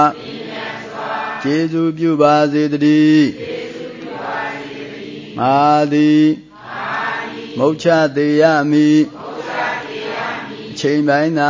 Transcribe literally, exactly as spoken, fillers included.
ကျေးဇူးပြုပါစေတည်းငါသည်မုတ်ချသေးရမည်အချိန်ပိုင်းသာ